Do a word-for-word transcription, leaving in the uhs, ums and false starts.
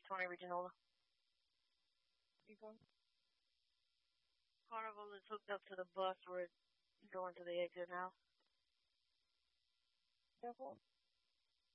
twenty Regional. People. Carnival is hooked up to the bus. We're going to the exit now. Careful.